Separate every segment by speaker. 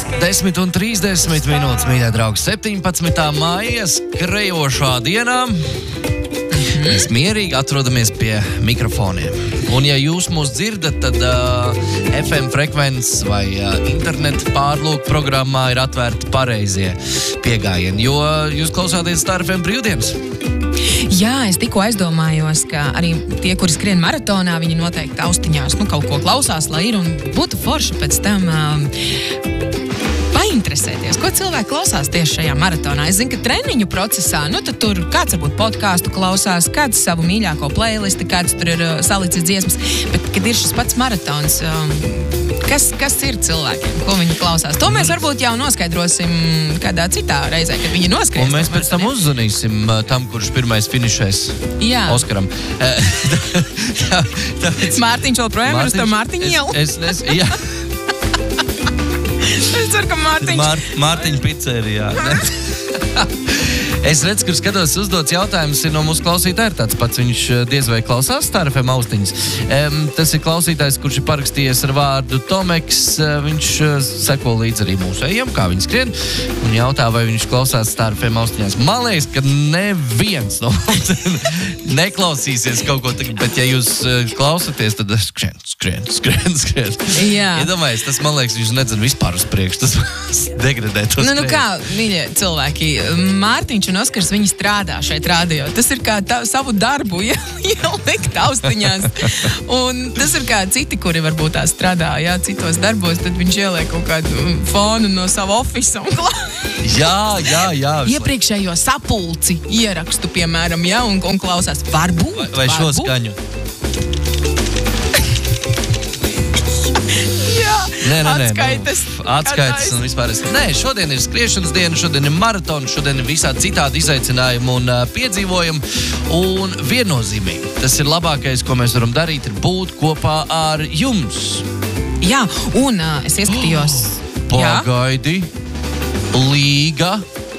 Speaker 1: 10:30 minūtes, mīļie draugi, 17. maija skrejošā dienā. Mēs mierīgi atrodamies pie mikrofoniem. Un ja jūs mūs dzirdat, tad FM frekvences vai interneta pārlūk programmā ir atvērti pareizie piegājieni, jo jūs klausāties Star FM brīvdienas.
Speaker 2: Jā, es tikko aizdomājos, ka arī tie, kuri skrien maratonā, viņi noteikti austiņās kaut ko klausās, lai ir, un būtu forši pēc tam painteresēties, ko cilvēki klausās tieši šajā maratonā. Es zinu, ka treniņu procesā, tad tur kāds varbūt podcastu klausās, kāds savu mīļāko playlisti, kāds tur ir salicis dziesmas, bet, kad ir šis pats maratons, kas ir cilvēkiem, ko viņi klausās? To mēs varbūt jau noskaidrosim kādā citā reizē, kad viņi noskries.
Speaker 1: Un mēs pēc tam uzzvanīsim tam, kurš pirmais finišēs Oskaram.
Speaker 2: Mārtiņš vēl projām ir uz to Mārtiņu ielu.
Speaker 1: Jā.
Speaker 2: Es ceru, ka
Speaker 1: Mārtiņa pizzērijā. Es redzu, kur skatos uzdots jautājums ir no mūsu klausītāja, ir tāds pats, viņš diez vai klausās Star FM austiņas. Tas ir klausītājs, kurš ir parakstījies ar vārdu Tomeks, viņš seko līdz arī mūsu ejam, kā viņi skrien, un jautā, vai viņš klausās Star FM austiņās. Man liekas, ka neviens no mums neklausīsies kaut ko tagad, bet ja jūs klausaties, tad skrien.
Speaker 2: Jā.
Speaker 1: Iedomājies, tas, man liekas, viņš nedzina vispār uz priekšu, tas degradē to skrien.
Speaker 2: Kā, mīļie cilvēki, Mārtiņš un Oskars, viņi strādā šeit rādio. Tas ir kā savu darbu ielikt austiņās. Un tas ir kā citi, kuri varbūt tā strādā, citos darbos, tad viņš ieliek kaut kādu fonu no sava ofisa un
Speaker 1: Jā.
Speaker 2: Iepriekšējo sapulci ierakstu, piemēram, un klausās. Varbūt.
Speaker 1: Vai šo skaņu? Atskaites un vispār. Nē, šodien ir skriešanas diena, šodien ir maratona, šodien ir visādi citādi izaicinājumi un piedzīvojumi. Un viennozīmīgi, tas ir labākais, ko mēs varam darīt, ir būt kopā ar jums.
Speaker 2: Jā, un es ieskatījos.
Speaker 1: Pagaidi. Līga.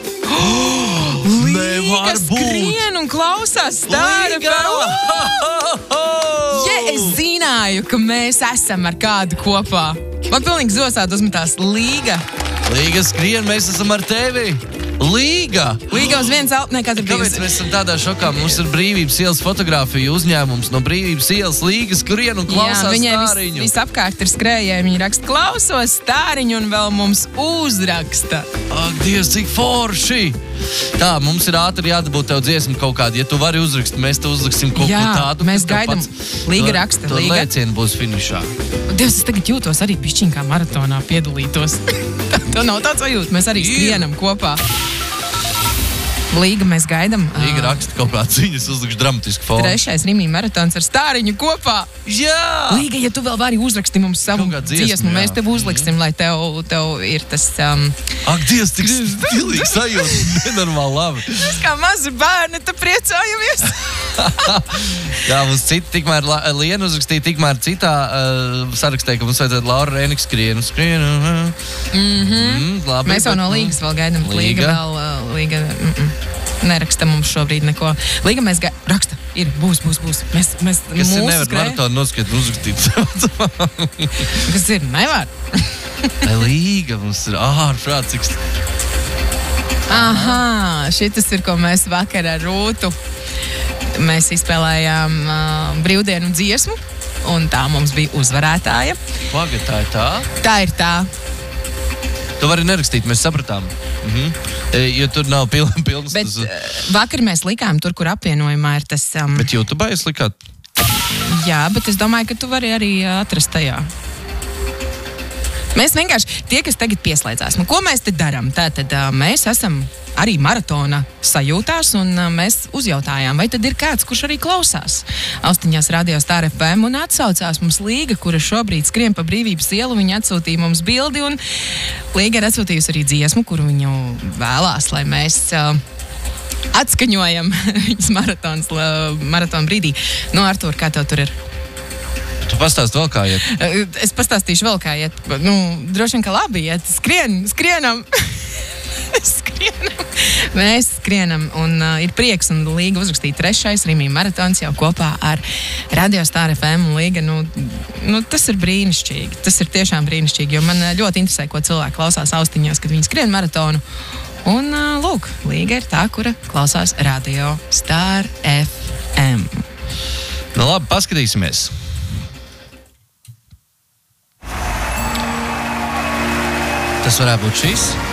Speaker 2: Līga skrien un klausās Star FM. Es zināju, ka mēs esam ar kādu kopā. Man pilnīgi zosā uzmetās Līga.
Speaker 1: Līga skrien, mēs esam ar tevi. Līga
Speaker 2: uz viens katru
Speaker 1: Kāpēc mēs esam tādā šokā? Mums ir Brīvības ielas fotogrāfija uzņēmums no Brīvības ielas. Līga skrien un klausās Stāriņu.
Speaker 2: Viņai visapkārt ir skrējēji. Viņi raksta klausos Stāriņu un vēl mums uzraksta.
Speaker 1: Ak, Dievs, cik forši! Tā, mums ir ātri jādabūt tev dziesmu kaut kādu. Ja tu vari uzrakst, mēs te uzliksim kaut ko tādu.
Speaker 2: Mēs gaidam. Līga raksta.
Speaker 1: To lēcienu būs finišā.
Speaker 2: Dievs, es tagad jūtos arī pišķiņ kā maratonā piedalītos. Tev nav tāds sajūta. Mēs arī skrienam kopā. Līga mēs gaidam.
Speaker 1: Līga raksta kaut kādas ziņas, uzlikšu dramatisku fonu.
Speaker 2: 3. Rimī maratons ar Stāriņu kopā.
Speaker 1: Jā!
Speaker 2: Līga, ja tu vēl vari uzraksti mums savu dziesmu, mēs tev uzliksim, lai tev ir tas...
Speaker 1: Ak, Dievs, tik stilīgi sajūta, nenormāli labi.
Speaker 2: Mēs kā mazi bērni, te priecājamies.
Speaker 1: Jā, mums citi tikmēr Liena uzrakstīja, tikmēr citā sarakstīja, ka mums vajadzētu Laura Rēniks skrienu. Labi,
Speaker 2: mēs jau no Līgas vēl gaidam. Līga neraksta mums šobrīd neko. Līga mēs raksta. Būs. Mēs
Speaker 1: kas ir nevar maratonu noskriet un uzrakstīt.
Speaker 2: Kas ir? Nevar.
Speaker 1: Līga mums ir ārprāt, cik...
Speaker 2: Aha, šitas ir, ko mēs vakar ar Rūtu. Mēs izspēlējām brīvdienu dziesmu, un tā mums bija uzvarētāja.
Speaker 1: Pagad, tā ir tā?
Speaker 2: Tā ir tā.
Speaker 1: Tu vari nerakstīt, mēs sapratām. Jo tur nav pilns.
Speaker 2: Bet vakar mēs likām tur, kur apvienojumā ir tas...
Speaker 1: Bet YouTube jūs likāt?
Speaker 2: Jā, bet es domāju, ka tu vari arī atrast tajā. Mēs vienkārši, tie, kas tagad pieslēdzās, ko mēs te darām? Tātad mēs esam arī maratona sajūtās, un mēs uzjautājām, vai tad ir kāds, kurš arī klausās austiņās radio Star FM, un atsaucās mums Līga, kura šobrīd skrien pa Brīvības ielu. Viņa atsūtīja mums bildi, un Līga ir atsūtījusi arī dziesmu, kuru viņu vēlās, lai mēs atskaņojam viņas maratona brīdī. Artūr, kā tev tur ir?
Speaker 1: Tu pastāst vēl kā iet?
Speaker 2: Es pastāstīšu vēl kā iet. Droši vien, ka labi iet. Skrienam. Mēs skrienam, un ir prieks, un Līga uzrakstīja 3. Rimī maratons jau kopā ar Radio Star FM. Līga, tas ir brīnišķīgi. Tas ir tiešām brīnišķīgi, jo man ļoti interesē, ko cilvēki klausās austiņās, kad viņi skrien maratonu. Un, lūk, Līga ir tā, kura klausās Radio Star FM.
Speaker 1: Labi, paskatīsimies. Tas varētu būt šis.